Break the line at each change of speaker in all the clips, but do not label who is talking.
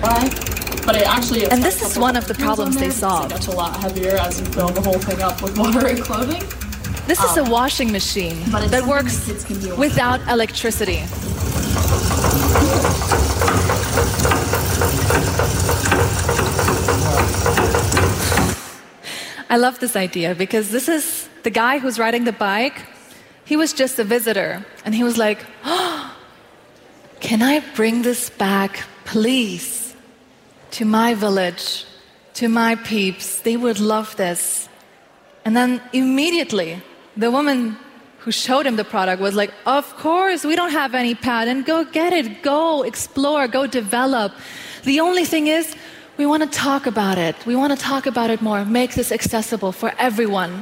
by. But it actually
and this is one of the problems they solved.
It's a lot heavier as you fill the whole thing up with water and clothing.
This is a washing machine that works without electricity. I love this idea because this is the guy who's riding the bike. He was just a visitor and he was like, oh, can I bring this back, please, to my village, to my peeps? They would love this. And then immediately, the woman who showed him the product was like, of course, we don't have any patent. Go get it. Go explore. Go develop. The only thing is, we want to talk about it. We want to talk about it more. Make this accessible for everyone.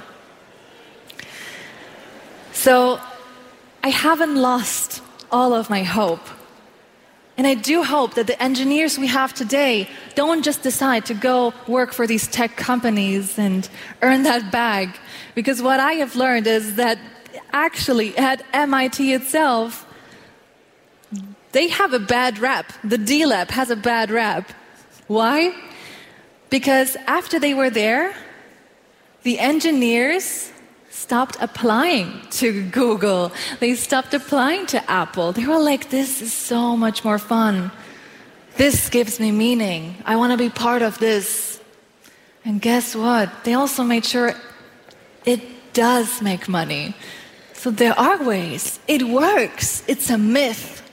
So I haven't lost all of my hope. And I do hope that the engineers we have today don't just decide to go work for these tech companies and earn that bag. Because what I have learned is that actually at MIT itself, they have a bad rap. The D-Lab has a bad rap. Why? Because after they were there, the engineers stopped applying to Google. They stopped applying to Apple. They were like, this is so much more fun. This gives me meaning. I want to be part of this. And guess what? They also made sure it does make money. So there are ways. It works. It's a myth.